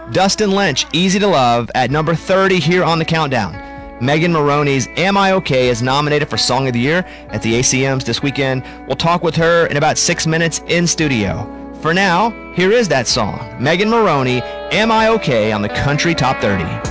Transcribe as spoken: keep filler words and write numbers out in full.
Dustin Lynch, Easy to Love, at number thirty here on the countdown. Megan Maroney's Am I Okay is nominated for Song of the Year at the A C Ms this weekend. We'll talk with her in about six minutes in studio. For now, here is that song. Megan Maroney, Am I Okay on the Country Top thirty.